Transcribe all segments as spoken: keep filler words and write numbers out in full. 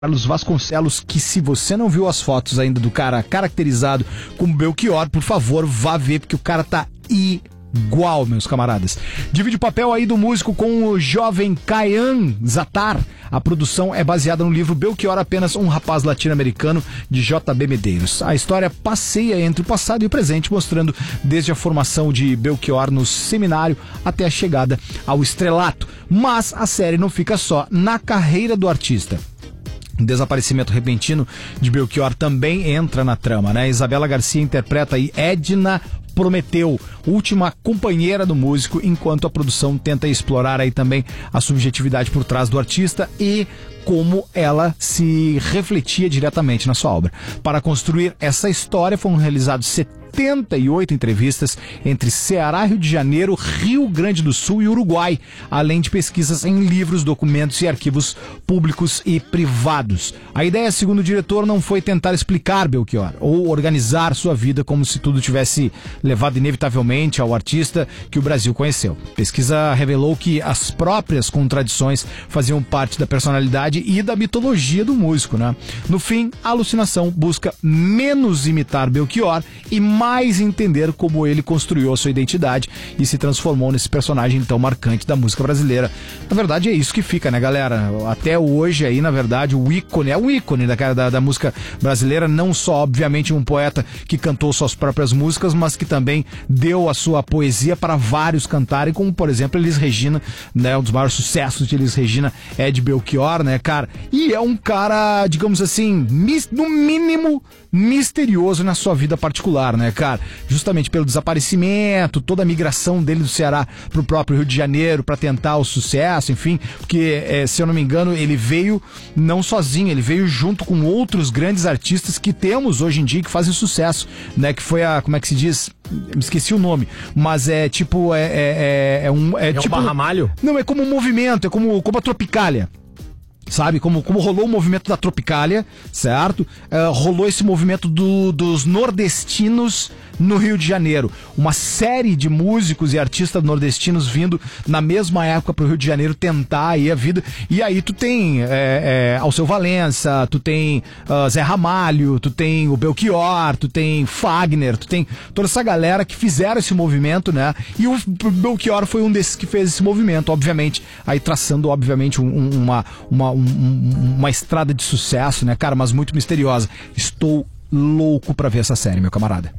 Carlos Vasconcelos, que se você não viu as fotos ainda do cara caracterizado como Belchior, por favor, vá ver, porque o cara tá igual, meus camaradas. Divide o papel aí do músico com o jovem Kayan Zatar. A produção é baseada no livro Belchior, apenas um rapaz latino-americano, de J B Medeiros. A história passeia entre o passado e o presente, mostrando desde a formação de Belchior no seminário até a chegada ao estrelato. Mas a série não fica só na carreira do artista. O desaparecimento repentino de Belchior também entra na trama, né? Isabela Garcia interpreta aí Edna Prometeu, última companheira do músico, enquanto a produção tenta explorar aí também a subjetividade por trás do artista e como ela se refletia diretamente na sua obra. Para construir essa história foram realizados setenta e oito entrevistas entre Ceará, Rio de Janeiro, Rio Grande do Sul e Uruguai, além de pesquisas em livros, documentos e arquivos públicos e privados. A ideia, segundo o diretor, não foi tentar explicar Belchior ou organizar sua vida como se tudo tivesse levado inevitavelmente ao artista que o Brasil conheceu. A pesquisa revelou que as próprias contradições faziam parte da personalidade e da mitologia do músico, né? No fim, a alucinação busca menos imitar Belchior e mais entender como ele construiu a sua identidade e se transformou nesse personagem tão marcante da música brasileira. Na verdade, é isso que fica, né, galera? Até hoje aí, na verdade, o ícone, é o ícone da, da, da música brasileira, não só, obviamente, um poeta que cantou suas próprias músicas, mas que também deu a sua poesia para vários cantarem, como, por exemplo, Elis Regina, né? Um dos maiores sucessos de Elis Regina é de Belchior, né, cara? E é um cara, digamos assim, mis, no mínimo misterioso na sua vida particular, né, cara? Justamente pelo desaparecimento, toda a migração dele do Ceará pro próprio Rio de Janeiro para tentar o sucesso, enfim, porque, é, se eu não me engano, ele veio não sozinho, ele veio junto com outros grandes artistas que temos hoje em dia que fazem sucesso, né? Que foi a, como é que se diz? Me esqueci o nome, mas é tipo, é, é, é um... É, é tipo, um Barramalho? Não, é como um movimento, é como, como a Tropicália. Sabe, como, como rolou o movimento da Tropicália, certo? Uh, rolou esse movimento do, dos nordestinos no Rio de Janeiro. Uma série de músicos e artistas nordestinos vindo na mesma época pro Rio de Janeiro tentar aí a vida. E aí tu tem é, é, Alceu Valença, tu tem uh, Zé Ramalho, tu tem o Belchior, tu tem Fagner, tu tem toda essa galera que fizeram esse movimento, né? E o Belchior foi um desses que fez esse movimento, obviamente, aí traçando, obviamente, um, uma... uma um, uma estrada de sucesso, né, cara, mas muito misteriosa. Estou louco pra ver essa série, meu camarada.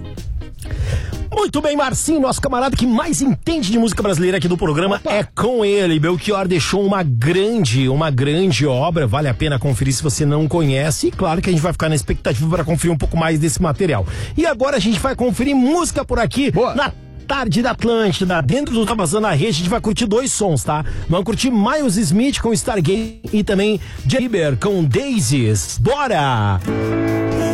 Muito bem, Marcinho, nosso camarada que mais entende de música brasileira aqui do programa. Opa. É com ele. Belchior deixou uma grande, uma grande obra, vale a pena conferir se você não conhece, e claro que a gente vai ficar na expectativa para conferir um pouco mais desse material. E agora a gente vai conferir música por aqui. Boa. Na Tarde da Atlântida, dentro do Tá Vazando na Rede, a gente vai curtir dois sons, tá? Vamos curtir Miles Smith com Stargate e também J. Bieber com Daisies. Bora!